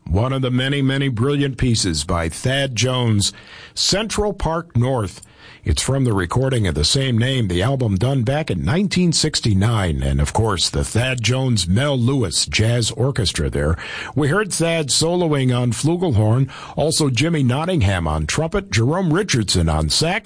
one of the many, many brilliant pieces by Thad Jones, Central Park North. It's from the recording of the same name, the album done back in 1969, and of course the Thad Jones Mel Lewis Jazz Orchestra there. We heard Thad soloing on flugelhorn, also Jimmy Nottingham on trumpet, Jerome Richardson on sax,